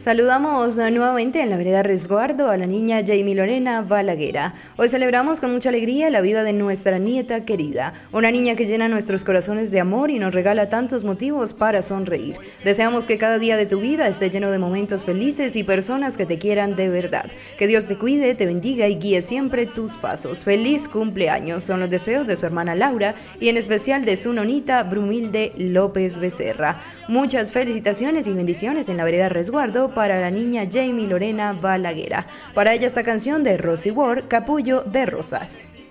Saludamos nuevamente en la vereda Resguardo a la niña Jamie Lorena Balaguera. Hoy celebramos con mucha alegría la vida de nuestra nieta querida, una niña que llena nuestros corazones de amor y nos regala tantos motivos para sonreír. Deseamos que cada día de tu vida esté lleno de momentos felices y personas que te quieran de verdad. Que Dios te cuide, te bendiga y guíe siempre tus pasos. Feliz cumpleaños, son los deseos de su hermana Laura y en especial de su nonita Brumilde López Becerra. Muchas felicitaciones y bendiciones en la vereda Resguardo para la niña Jamie Lorena Balaguera. Para ella esta canción de Rosy Ward, Capullo de Rosas.